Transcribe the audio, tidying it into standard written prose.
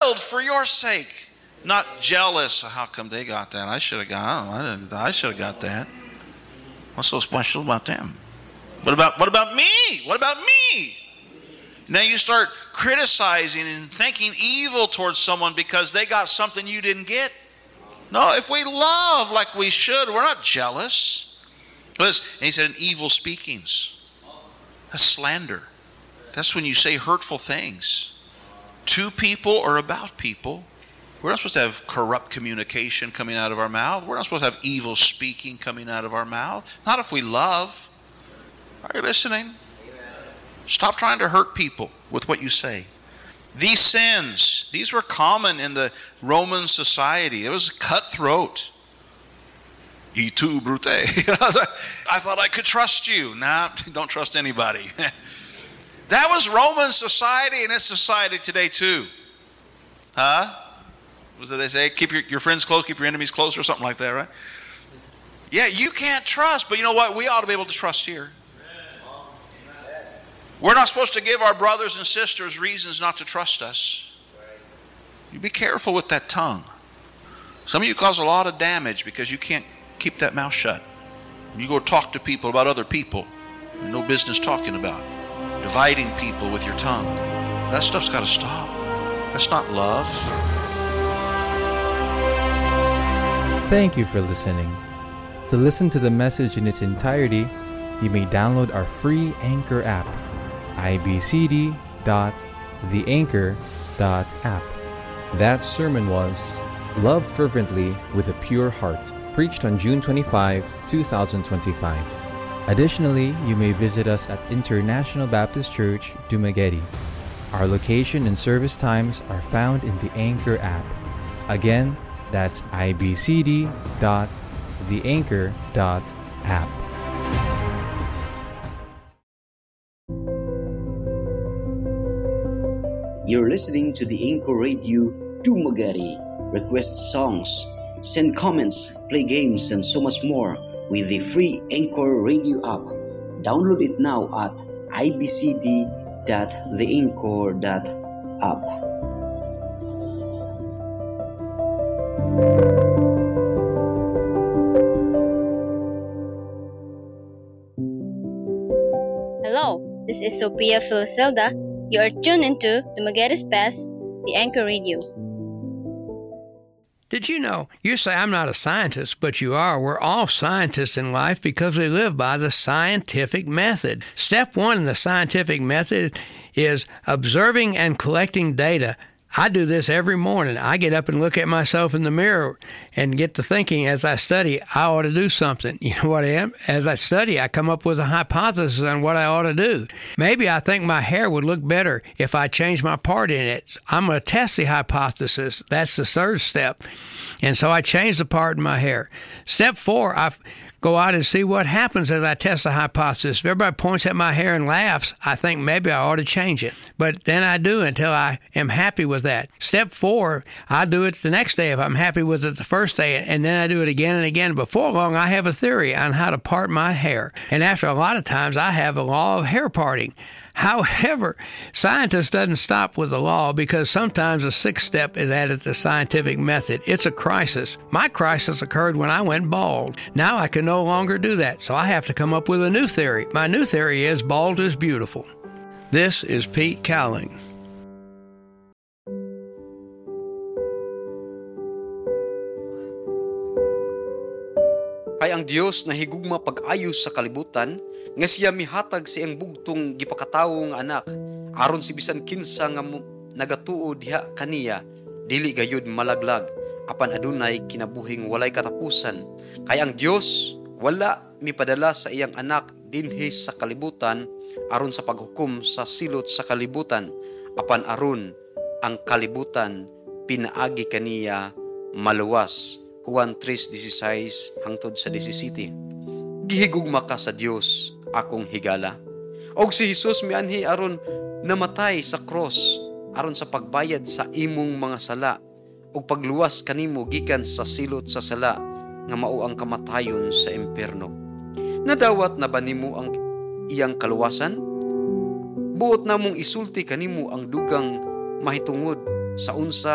spoiled for your sake. Not jealous. How come they got that? I should have got. I should have got that. What's so special about them? What about me? What about me? Now you start criticizing and thinking evil towards someone because they got something you didn't get. No, if we love like we should, we're not jealous. And he said, evil speakings. That's slander. That's when you say hurtful things to people or about people. We're not supposed to have corrupt communication coming out of our mouth. We're not supposed to have evil speaking coming out of our mouth. Not if we love. Are you listening? Stop trying to hurt people with what you say. These sins, these were common in the Roman society. It was cutthroat. E tu, brute. I thought I could trust you. Nah, don't trust anybody. That was Roman society, and it's society today too. Huh? What did they say? Keep your friends close, keep your enemies close, or something like that, right? Yeah, you can't trust, but you know what? We ought to be able to trust here. We're not supposed to give our brothers and sisters reasons not to trust us. You be careful with that tongue. Some of you cause a lot of damage because you can't keep that mouth shut. You go talk to people about other people. No business talking about. Dividing people with your tongue. That stuff's got to stop. That's not love. Thank you for listening. To listen to the message in its entirety, you may download our free Anchor app. ibcd.theanchor.app. That sermon was Love Fervently with a Pure Heart, preached on June 25, 2025. Additionally, you may visit us at International Baptist Church, Dumaguete. Our location and service times are found in the Anchor app. Again, that's ibcd.theanchor.app. You're listening to the Anchor Radio Dumaguete. Request songs, send comments, play games, and so much more with the free Anchor Radio app. Download it now at ibcd.theanchor.app. Hello, this is Sophia Philiselda. You are tuned into Dumaguete's Best, the Anchor Radio. Did you know? You say I'm not a scientist, but you are. We're all scientists in life because we live by the scientific method. Step one in the scientific method is observing and collecting data. I do this every morning. I get up and look at myself in the mirror and get to thinking as I study, I ought to do something. You know what I am? As I study, I come up with a hypothesis on what I ought to do. Maybe I think my hair would look better if I changed my part in it. I'm going to test the hypothesis. That's the third step. And so I change the part in my hair. Step 4, I go out and see what happens as I test the hypothesis. If everybody points at my hair and laughs, I think maybe I ought to change it. But then I do until I am happy with that. Step 4, I do it the next day if I'm happy with it the first day, and then I do it again and again. Before long, I have a theory on how to part my hair. And after a lot of times, I have a law of hair parting. However, scientists doesn't stop with the law because sometimes a sixth step is added to scientific method. It's a crisis. My crisis occurred when I went bald. Now I can no longer do that, so I have to come up with a new theory. My new theory is bald is beautiful. This is Pete Cowling. Kay ang Dios na higugma pag-ayos sa kalibutan, nga siya mihatag siyang bugtong gipakatawo nga anak, aron si bisan kinsa nga nagatuo diha kaniya, dili gayud malaglag, apan adunay kinabuhing walay katapusan. Kay ang Dios wala mipadala sa iyang anak dinhi sa kalibutan aron sa paghukom sa silot sa kalibutan, apan aron ang kalibutan pinaagi kaniya maluwas. Juan 3:16 hangtod sa 17. Gihigugma ka sa Dios, akong higala. Og si Jesus mianhi aron namatay sa cross aron sa pagbayad sa imong mga sala ug pagluwas kanimo gikan sa silot sa sala nga mao ang kamatayon sa impierno. Nadawat na ba nimo ang iyang kaluwasan? Buot namong isulti kanimo ang dugang mahitungod sa unsa